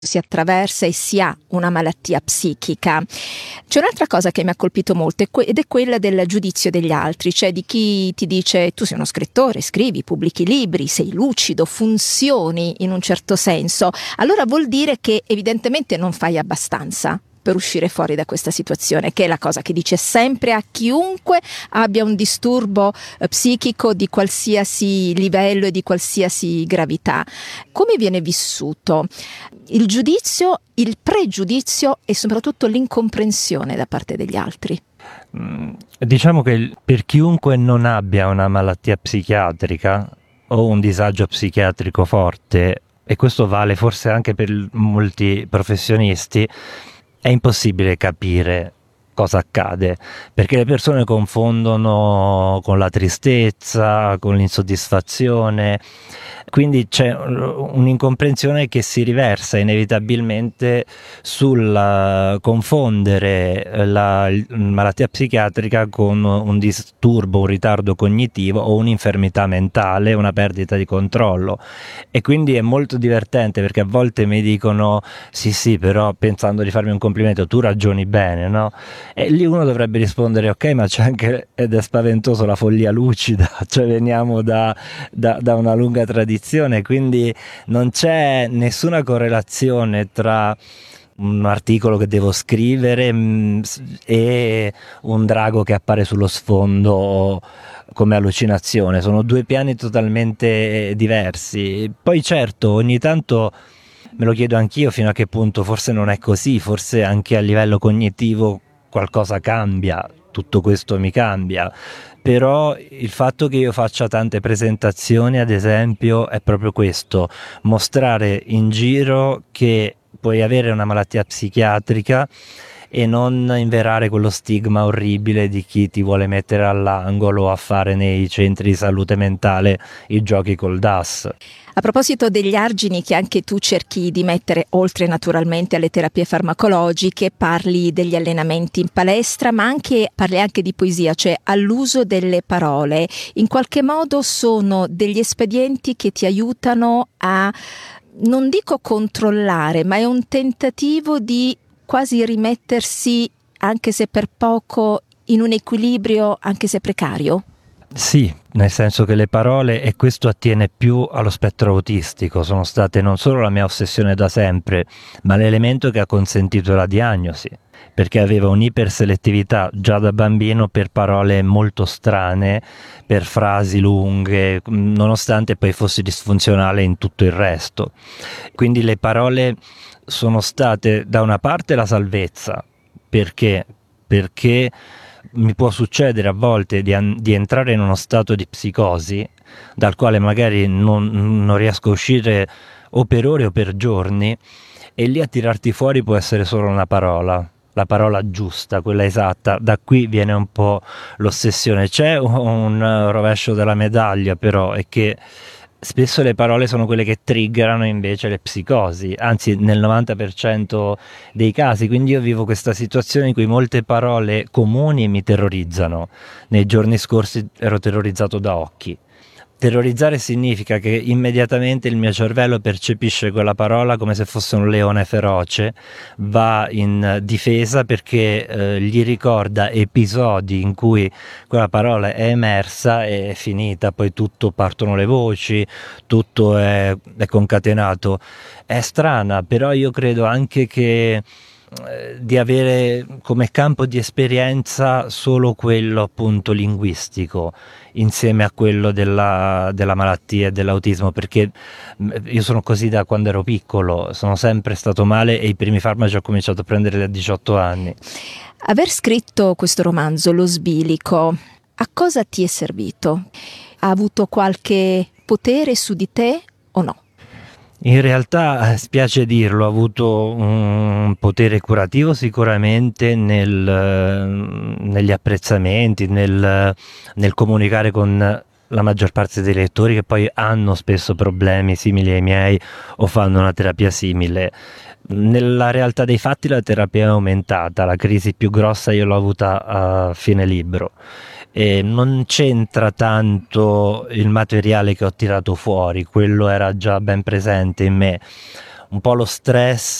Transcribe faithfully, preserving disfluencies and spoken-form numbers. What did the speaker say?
si attraversa e si ha una malattia psichica. C'è un'altra cosa che mi ha colpito molto ed è quella del giudizio degli altri, cioè di chi ti dice tu sei uno scrittore, scrivi, pubblichi libri, sei lucido, funzioni in un certo senso. Allora vuol dire che evidentemente non fai abbastanza per uscire fuori da questa situazione, che è la cosa che dice sempre a chiunque abbia un disturbo eh, psichico di qualsiasi livello e di qualsiasi gravità. Come viene vissuto il giudizio, il pregiudizio e soprattutto l'incomprensione da parte degli altri? Diciamo che per chiunque non abbia una malattia psichiatrica o un disagio psichiatrico forte, e questo vale forse anche per molti professionisti, è impossibile capire cosa accade, perché le persone confondono con la tristezza, con l'insoddisfazione, quindi c'è un'incomprensione che si riversa inevitabilmente sul confondere la malattia psichiatrica con un disturbo, un ritardo cognitivo o un'infermità mentale, una perdita di controllo. E quindi è molto divertente, perché a volte mi dicono sì sì, però pensando di farmi un complimento, tu ragioni bene, no? E lì uno dovrebbe rispondere ok, ma c'è anche, ed è spaventoso, la follia lucida, cioè veniamo da, da, da una lunga tradizione, quindi non c'è nessuna correlazione tra un articolo che devo scrivere mh, e un drago che appare sullo sfondo come allucinazione. Sono due piani totalmente diversi. Poi certo, ogni tanto me lo chiedo anch'io fino a che punto forse non è così, forse anche a livello cognitivo qualcosa cambia, tutto questo mi cambia, però il fatto che io faccia tante presentazioni, ad esempio, è proprio questo: mostrare in giro che puoi avere una malattia psichiatrica e non inverare quello stigma orribile di chi ti vuole mettere all'angolo a fare nei centri di salute mentale i giochi col D A S. A proposito degli argini che anche tu cerchi di mettere, oltre naturalmente alle terapie farmacologiche, parli degli allenamenti in palestra, ma anche parli anche di poesia, cioè all'uso delle parole. In qualche modo sono degli espedienti che ti aiutano a, non dico controllare, ma è un tentativo di quasi rimettersi, anche se per poco, in un equilibrio, anche se precario. Sì, nel senso che le parole, e questo attiene più allo spettro autistico, sono state non solo la mia ossessione da sempre, ma l'elemento che ha consentito la diagnosi, perché avevo un'iperselettività già da bambino per parole molto strane, per frasi lunghe, nonostante poi fossi disfunzionale in tutto il resto. Quindi le parole sono state da una parte la salvezza, perché? Perché mi può succedere a volte di, an- di entrare in uno stato di psicosi dal quale magari non, non riesco a uscire o per ore o per giorni, e lì a tirarti fuori può essere solo una parola, la parola giusta, quella esatta. Da qui viene un po' l'ossessione. C'è un rovescio della medaglia però, è che spesso le parole sono quelle che triggerano invece le psicosi, anzi nel novanta per cento dei casi. Quindi io vivo questa situazione in cui molte parole comuni mi terrorizzano. Nei giorni scorsi ero terrorizzato da occhi. Terrorizzare significa che immediatamente il mio cervello percepisce quella parola come se fosse un leone feroce, va in difesa perché eh, gli ricorda episodi in cui quella parola è emersa e è finita, poi tutto, partono le voci, tutto è, è concatenato. È strana, però io credo anche che di avere come campo di esperienza solo quello appunto linguistico insieme a quello della, della malattia e dell'autismo, perché io sono così da quando ero piccolo, sono sempre stato male e i primi farmaci ho cominciato a prendere a diciotto anni. Aver scritto questo romanzo, Lo Sbilico, a cosa ti è servito? Ha avuto qualche potere su di te o no? In realtà, spiace dirlo, ha avuto un potere curativo sicuramente nel, negli apprezzamenti, nel, nel comunicare con la maggior parte dei lettori che poi hanno spesso problemi simili ai miei o fanno una terapia simile. Nella realtà dei fatti la terapia è aumentata, la crisi più grossa io l'ho avuta a fine libro. E non c'entra tanto il materiale che ho tirato fuori, quello era già ben presente in me. un po' lo stress